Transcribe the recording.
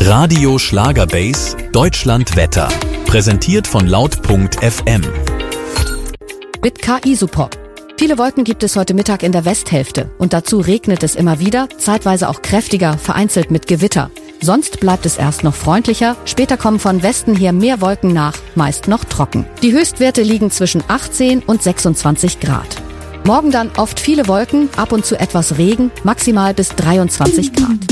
Radio Schlagerbase Deutschland Wetter. Präsentiert von laut.fm. Mit KI-Support. Viele Wolken gibt es heute Mittag in der Westhälfte und dazu regnet es immer wieder, zeitweise auch kräftiger, vereinzelt mit Gewitter. Sonst bleibt es erst noch freundlicher, später kommen von Westen her mehr Wolken nach, meist noch trocken. Die Höchstwerte liegen zwischen 18 und 26 Grad. Morgen dann oft viele Wolken, ab und zu etwas Regen, maximal bis 23 Grad.